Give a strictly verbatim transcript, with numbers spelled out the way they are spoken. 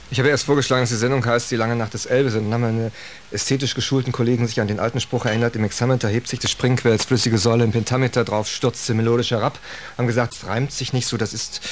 Ich habe erst vorgeschlagen, dass die Sendung heißt, die lange Nacht des Elbe sind. Dann haben meine ästhetisch geschulten Kollegen sich an den alten Spruch erinnert, im Hexameter hebt sich des Springquells flüssige Säule, im Pentameter drauf stürzt sie melodisch herab. Haben gesagt, es reimt sich nicht so, das ist